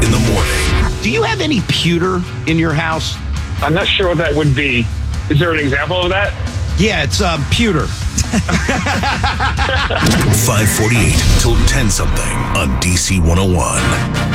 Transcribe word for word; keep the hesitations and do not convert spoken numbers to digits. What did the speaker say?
in the morning. Do you have any pewter in your house? I'm not sure what that would be. Is there an example of that? Yeah, it's um, pewter. five forty-eight till ten something on D C one oh one.